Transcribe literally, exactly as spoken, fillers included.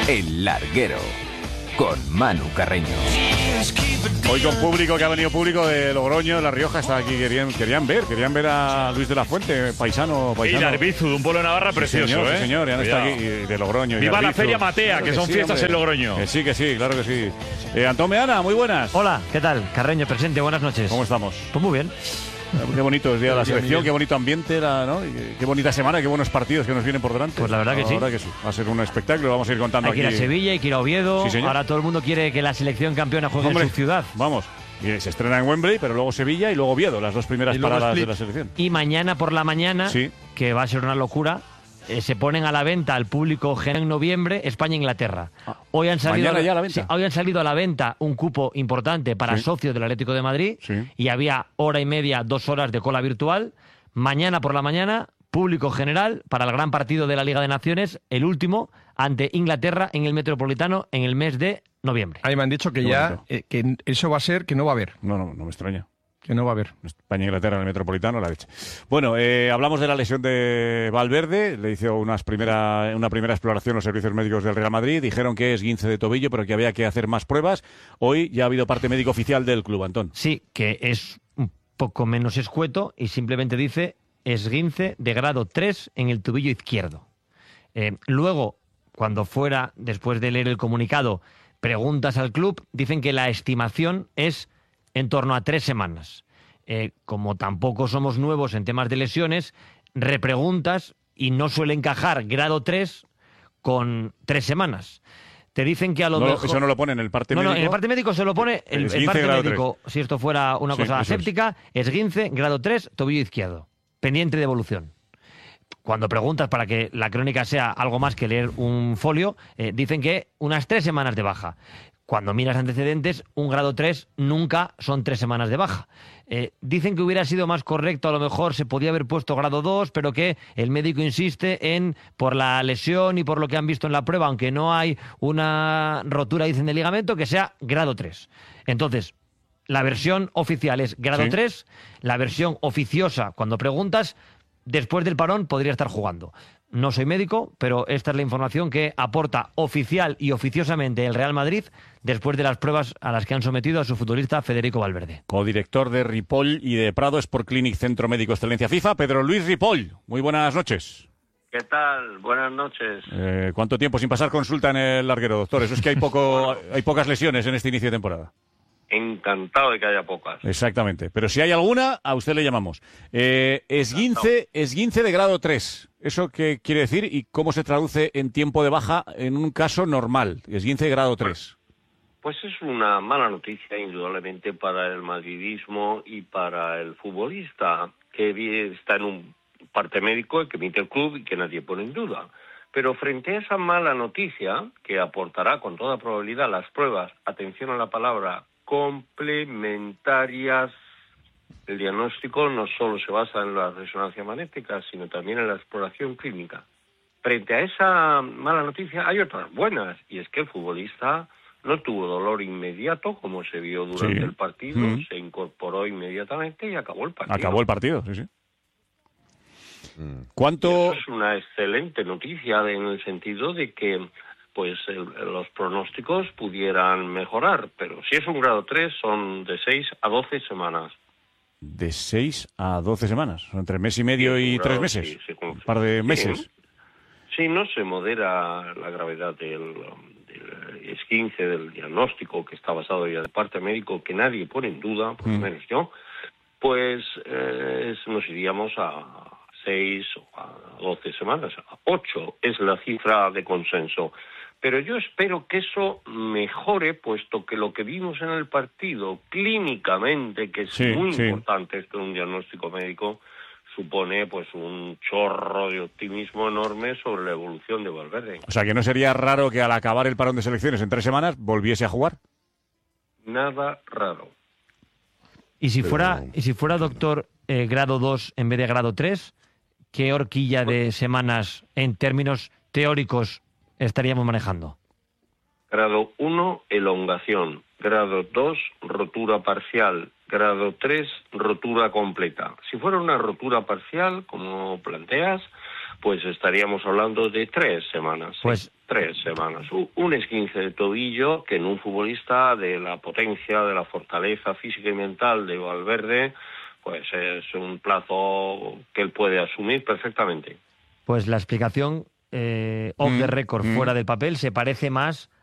El Larguero, con Manu Carreño. Hoy con público, que ha venido público de Logroño, La Rioja, está aquí, querían, querían ver, querían ver a Luis de la Fuente, paisano, paisano. Y de Arbizu, de un pueblo de Navarra Sí, precioso, señor, ¿eh? sí, señor, ya no está aquí, y de Logroño. y Viva la Arbizu. Feria Matea, Claro que son sí, fiestas hombre. en Logroño. Que sí, que sí, claro que sí. Eh, Antón Meana, muy buenas. Hola, ¿qué tal? Carreño, presente, buenas noches. ¿Cómo estamos? Pues muy bien. Qué bonito es el día de la selección, qué bonito ambiente, la, ¿no? Y qué, qué bonita semana, qué buenos partidos que nos vienen por delante. Pues la verdad que sí. La verdad que sí. Va a ser un espectáculo, vamos a ir contando Hay que ir a aquí. Sevilla, hay que ir a Oviedo. Sí, señor. Ahora todo el mundo quiere que la selección campeona juegue Hombre, en su ciudad. Vamos. Y se estrena en Wembley, pero luego Sevilla y luego Oviedo, las dos primeras paradas Split. de la selección. Y mañana por la mañana, Sí. que va a ser una locura, eh, se ponen a la venta al público general en noviembre España-Inglaterra. Hoy han salido Mañana ya a la venta. Sí, hoy han salido a la venta un cupo importante para Sí. socios del Atlético de Madrid Sí. y había hora y media, dos horas de cola virtual. Mañana por la mañana, público general para el gran partido de la Liga de Naciones, el último, ante Inglaterra en el Metropolitano en el mes de noviembre. Ahí me han dicho que Qué ya bonito. eh, que eso va a ser que no va a haber, No, no, no me extraña. que no va a haber. España e Inglaterra en el Metropolitano, la leche. Bueno, eh, hablamos de la lesión de Valverde. Le hizo unas primera, una primera exploración los servicios médicos del Real Madrid. Dijeron que es esguince de tobillo, pero que había que hacer más pruebas. Hoy ya ha habido parte médico oficial del club, Antón. Sí, que es un poco menos escueto y simplemente dice esguince de grado tres en el tobillo izquierdo. Eh, luego, cuando fuera, después de leer el comunicado, preguntas al club, dicen que la estimación es en torno a tres semanas. Eh, como tampoco somos nuevos en temas de lesiones, repreguntas y no suele encajar grado tres con tres semanas. Te dicen que a lo No, mejor... eso no lo pone en el parte No, no, médico. en el parte médico se lo pone el, el Esguince parte grado médico, si esto fuera una Sí, cosa eso es. aséptica, esguince, grado tres, tobillo izquierdo, pendiente de evolución. Cuando preguntas para que la crónica sea algo más que leer un folio, eh, dicen que unas tres semanas de baja. Cuando miras antecedentes, un grado tres nunca son tres semanas de baja. Eh, dicen que hubiera sido más correcto, a lo mejor se podía haber puesto grado dos, pero que el médico insiste en, por la lesión y por lo que han visto en la prueba, aunque no hay una rotura, dicen, de ligamento, que sea grado tres. Entonces, la versión oficial es grado Sí. tres, la versión oficiosa, cuando preguntas, después del parón podría estar jugando. No soy médico, pero esta es la información que aporta oficial y oficiosamente el Real Madrid después de las pruebas a las que han sometido a su futbolista Federico Valverde. Codirector de Ripoll y de Prado Sport Clinic, Centro Médico Excelencia FIFA, Pedro Luis Ripoll. Muy buenas noches. ¿Qué tal? Buenas noches. Eh, ¿Cuánto tiempo sin pasar consulta en el larguero, doctor? Eso es que hay, poco, hay pocas lesiones en este inicio de temporada. Encantado de que haya pocas. Exactamente. Pero si hay alguna, a usted le llamamos. Eh, esguince, esguince de grado tres. ¿Eso qué quiere decir y cómo se traduce en tiempo de baja en un caso normal? Esguince de grado tres. Pues es una mala noticia, indudablemente, para el madridismo y para el futbolista, que está en un parte médico que emite el club y que nadie pone en duda. Pero frente a esa mala noticia, que aportará con toda probabilidad las pruebas, atención a la palabra, complementarias, el diagnóstico no solo se basa en la resonancia magnética, sino también en la exploración clínica. Frente a esa mala noticia hay otras buenas, y es que el futbolista no tuvo dolor inmediato, como se vio durante Sí. el partido, Mm. se incorporó inmediatamente y acabó el partido. Acabó el partido, sí, sí. Y ¿Cuánto...? eso es una excelente noticia en el sentido de que pues el- los pronósticos pudieran mejorar, pero si es un grado tres son de seis a doce semanas. De seis a doce semanas. Entre mes y medio Sí, y un tres grado, meses. sí, sí, Un par de sí. meses. Si no se modera la gravedad del, del esguince, del diagnóstico que está basado ya de parte médico, que nadie pone en duda, por lo Mm. menos yo, pues eh, es- nos iríamos a seis o a doce semanas. Ocho es la cifra de consenso. Pero yo espero que eso mejore, puesto que lo que vimos en el partido clínicamente, que es Sí, muy sí. importante esto de un diagnóstico médico, supone pues un chorro de optimismo enorme sobre la evolución de Valverde. O sea, que no sería raro que al acabar el parón de selecciones en tres semanas volviese a jugar. Nada raro. Y si fuera, y si fuera doctor eh, grado dos en vez de grado tres, ¿qué horquilla de semanas en términos teóricos estaríamos manejando? Grado uno, elongación. Grado dos, rotura parcial. Grado tres, rotura completa. Si fuera una rotura parcial, como planteas, pues estaríamos hablando de tres semanas. ¿sí? Pues Tres semanas. Un esguince de tobillo que en un futbolista de la potencia, de la fortaleza física y mental de Valverde, pues es un plazo que él puede asumir perfectamente. Pues la explicación eh, off the record, mm, fuera mm. del papel, se parece más